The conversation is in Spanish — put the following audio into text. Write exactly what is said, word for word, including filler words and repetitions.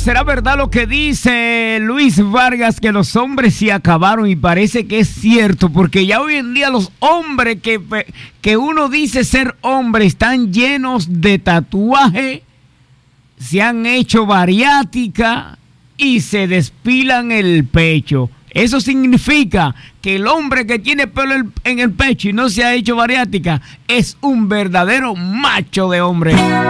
¿será verdad lo que dice Luis Vargas, que los hombres se acabaron? Y parece que es cierto, porque ya hoy en día los hombres que, que uno dice ser hombre están llenos de tatuaje, se han hecho bariátrica y se despilan el pecho. Eso significa que el hombre que tiene pelo en el pecho y no se ha hecho bariátrica es un verdadero macho de hombre.